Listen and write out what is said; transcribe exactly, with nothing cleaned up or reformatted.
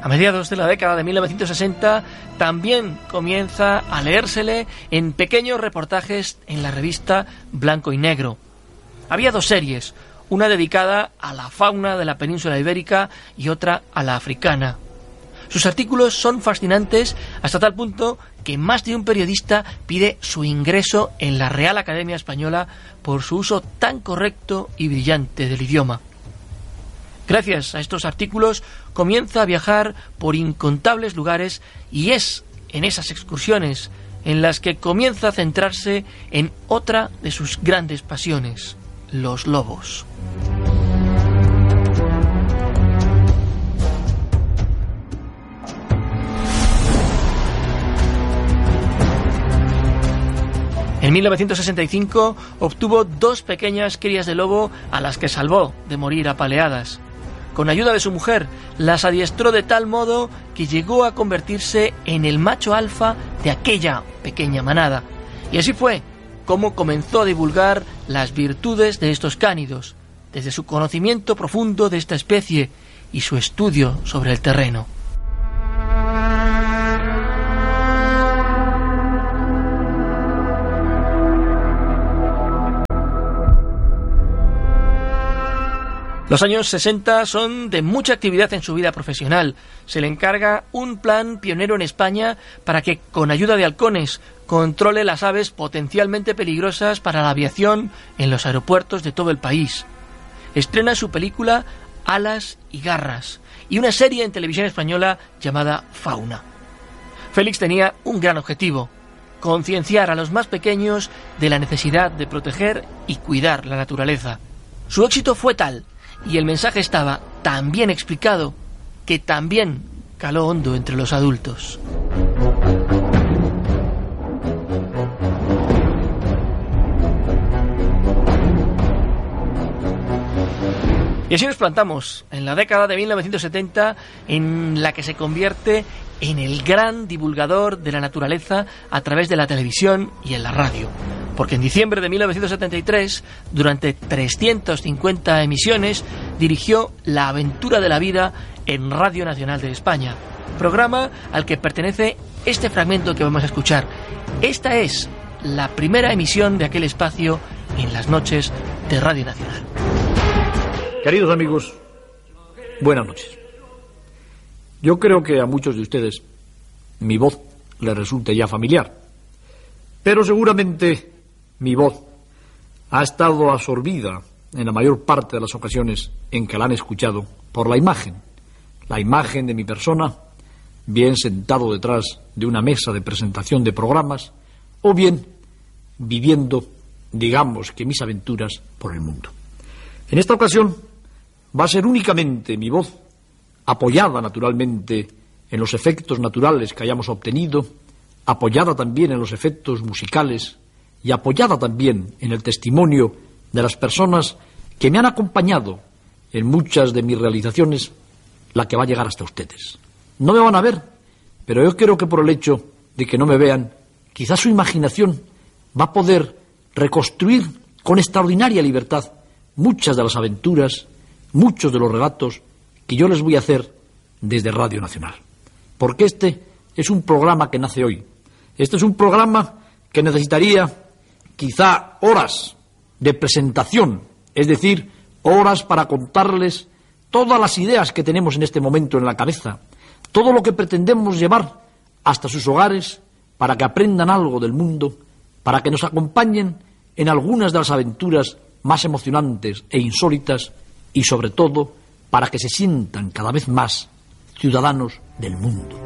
A mediados de la década de mil novecientos sesenta también comienza a leérsele en pequeños reportajes en la revista Blanco y Negro. Había dos series, una dedicada a la fauna de la península ibérica y otra a la africana. Sus artículos son fascinantes hasta tal punto que más de un periodista pide su ingreso en la Real Academia Española por su uso tan correcto y brillante del idioma. Gracias a estos artículos comienza a viajar por incontables lugares y es en esas excursiones en las que comienza a centrarse en otra de sus grandes pasiones, los lobos. En mil novecientos sesenta y cinco obtuvo dos pequeñas crías de lobo a las que salvó de morir apaleadas. Con ayuda de su mujer, las adiestró de tal modo que llegó a convertirse en el macho alfa de aquella pequeña manada. Y así fue como comenzó a divulgar las virtudes de estos cánidos, desde su conocimiento profundo de esta especie y su estudio sobre el terreno. Los años sesenta son de mucha actividad en su vida profesional. Se le encarga un plan pionero en España para que, con ayuda de halcones, controle las aves potencialmente peligrosas para la aviación en los aeropuertos de todo el país. Estrena su película Alas y Garras y una serie en televisión española llamada Fauna. Félix tenía un gran objetivo: concienciar a los más pequeños de la necesidad de proteger y cuidar la naturaleza. Su éxito fue tal, y el mensaje estaba tan bien explicado, que también caló hondo entre los adultos. Y así nos plantamos en la década de mil novecientos setenta, en la que se convierte en el gran divulgador de la naturaleza a través de la televisión y en la radio. Porque en diciembre de mil novecientos setenta y tres, durante trescientas cincuenta emisiones, dirigió La Aventura de la Vida en Radio Nacional de España, programa al que pertenece este fragmento que vamos a escuchar. Esta es la primera emisión de aquel espacio en las noches de Radio Nacional. Queridos amigos, buenas noches. Yo creo que a muchos de ustedes mi voz les resulta ya familiar, pero seguramente mi voz ha estado absorbida en la mayor parte de las ocasiones en que la han escuchado por la imagen, la imagen de mi persona, bien sentado detrás de una mesa de presentación de programas, o bien viviendo, digamos que mis aventuras por el mundo. En esta ocasión va a ser únicamente mi voz, apoyada naturalmente en los efectos naturales que hayamos obtenido, apoyada también en los efectos musicales y apoyada también en el testimonio de las personas que me han acompañado en muchas de mis realizaciones, la que va a llegar hasta ustedes. No me van a ver, pero yo creo que por el hecho de que no me vean, quizás su imaginación va a poder reconstruir con extraordinaria libertad muchas de las aventuras, muchos de los relatos que yo les voy a hacer desde Radio Nacional. Porque este es un programa que nace hoy. Este es un programa que necesitaría quizá horas de presentación, es decir, horas para contarles todas las ideas que tenemos en este momento en la cabeza, todo lo que pretendemos llevar hasta sus hogares para que aprendan algo del mundo, para que nos acompañen en algunas de las aventuras más emocionantes e insólitas y, sobre todo, para que se sientan cada vez más ciudadanos del mundo.